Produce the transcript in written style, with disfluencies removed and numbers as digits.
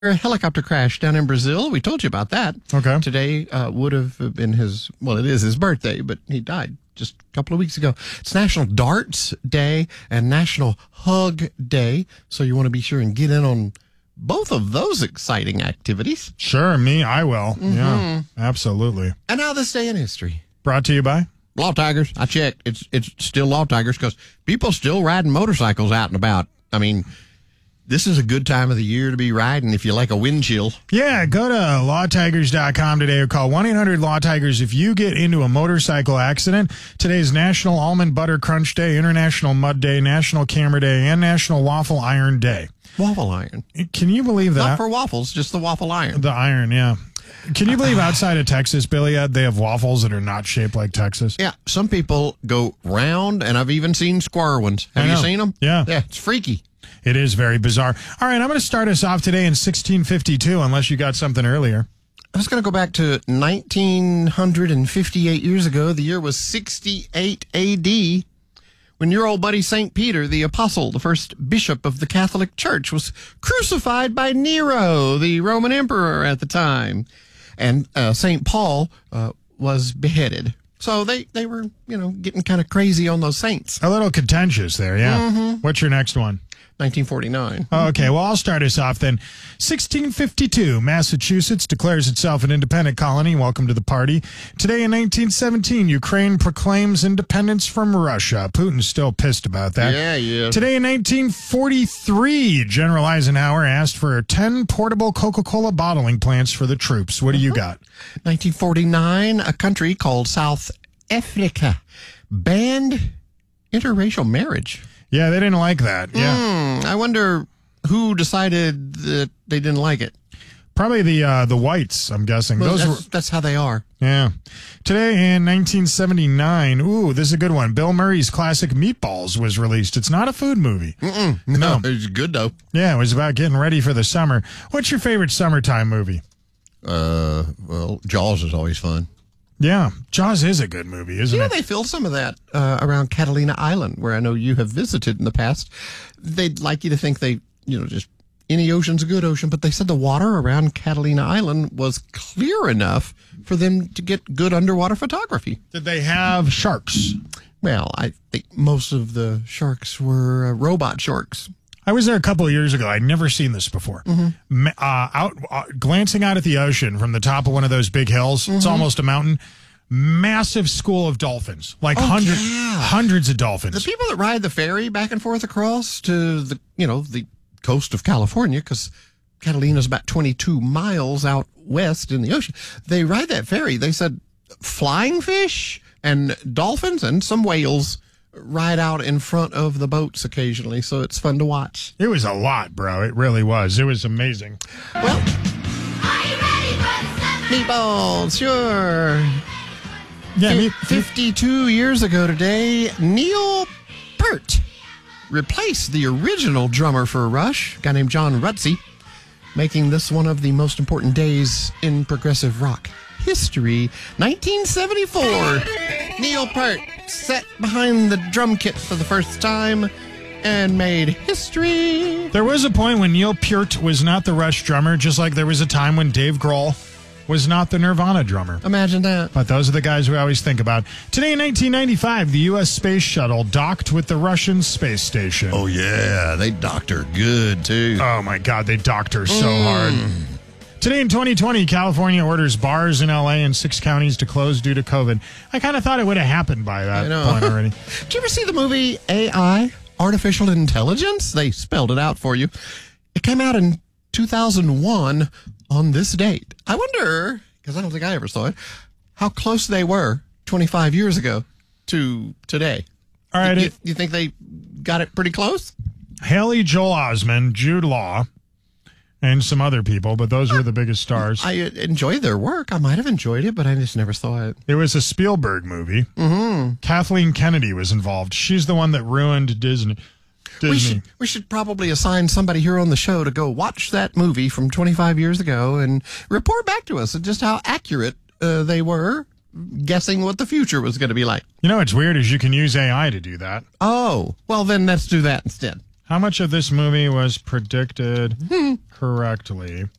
A helicopter crash down in Brazil. We told you about that. Okay. Today would have been it is his birthday, but he died just a couple of weeks ago. It's National Darts Day and National Hug Day, so you want to be sure and get in on both of those exciting activities. Sure, I will. Mm-hmm. Yeah, absolutely. And now this day in history. Brought to you by? Law Tigers. I checked. It's still Law Tigers because people still riding motorcycles out and about. I mean, this is a good time of the year to be riding if you like a wind chill. Yeah, go to lawtigers.com today or call 1-800-LAW-TIGERS if you get into a motorcycle accident. Today's National Almond Butter Crunch Day, International Mud Day, National Camera Day, and National Waffle Iron Day. Waffle iron. Can you believe that? Not for waffles, just the waffle iron. The iron, yeah. Can you believe outside of Texas, Billy, they have waffles that are not shaped like Texas? Yeah, some people go round, and I've even seen square ones. Have you seen them? Yeah. Yeah, it's freaky. It is very bizarre. All right, I'm going to start us off today in 1652, unless you got something earlier. I was going to go back to 1958 years ago. The year was 68 A.D., when your old buddy St. Peter, the apostle, the first bishop of the Catholic Church, was crucified by Nero, the Roman emperor at the time. And St. Paul was beheaded. So they were, getting kind of crazy on those saints. A little contentious there, yeah. Mm-hmm. What's your next one? 1949. Okay, well, I'll start us off then. 1652, Massachusetts declares itself an independent colony. Welcome to the party. Today in 1917, Ukraine proclaims independence from Russia. Putin's still pissed about that. Yeah. Today in 1943, General Eisenhower asked for 10 portable Coca-Cola bottling plants for the troops. What do you got? 1949, a country called South Africa banned interracial marriage. Yeah, they didn't like that. Yeah. I wonder who decided that they didn't like it. Probably the whites, I'm guessing. Well, that's how they are. Yeah. Today in 1979, this is a good one. Bill Murray's classic Meatballs was released. It's not a food movie. No, it's good though. Yeah, it was about getting ready for the summer. What's your favorite summertime movie? Well, Jaws is always fun. Yeah, Jaws is a good movie, isn't it? They filmed some of that around Catalina Island, where I know you have visited in the past. They'd like you to think just any ocean's a good ocean, but they said the water around Catalina Island was clear enough for them to get good underwater photography. Did they have sharks? Well, I think most of the sharks were robot sharks. I was there a couple of years ago. I'd never seen this before. Mm-hmm. Glancing out at the ocean from the top of one of those big hills, it's almost a mountain. Massive school of dolphins, hundreds of dolphins. The people that ride the ferry back and forth across to the coast of California, because Catalina's about 22 miles out west in the ocean. They ride that ferry. They said flying fish and dolphins and some whales ride out in front of the boats occasionally, so it's fun to watch. It was a lot, bro. It really was. It was amazing. Well, are you ready for the Meatballs? Sure. Yeah, 52 years ago today, Neil Peart replaced the original drummer for Rush, a guy named John Rutsey, making this one of the most important days in progressive rock history. 1974, Neil Peart sat behind the drum kit for the first time and made history. There was a point when Neil Peart was not the Rush drummer, just like there was a time when Dave Grohl was not the Nirvana drummer. Imagine that. But those are the guys we always think about. Today in 1995, the U.S. Space Shuttle docked with the Russian space station. Oh, yeah. They docked her good, too. Oh, my God. They docked her so hard. Today in 2020, California orders bars in L.A. and 6 counties to close due to COVID. I kind of thought it would have happened by that point already. Did you ever see the movie AI, Artificial Intelligence? They spelled it out for you. It came out in 2001 on this date. I wonder, because I don't think I ever saw it, how close they were 25 years ago to today. All right. You think they got it pretty close? Haley Joel Osment, Jude Law, and some other people, but those were the biggest stars. I enjoyed their work. I might have enjoyed it, but I just never saw it. It was a Spielberg movie. Mm-hmm. Kathleen Kennedy was involved. She's the one that ruined Disney. We should probably assign somebody here on the show to go watch that movie from 25 years ago and report back to us just how accurate they were guessing what the future was going to be like. You know what's weird is you can use AI to do that. Oh, well then let's do that instead. How much of this movie was predicted correctly?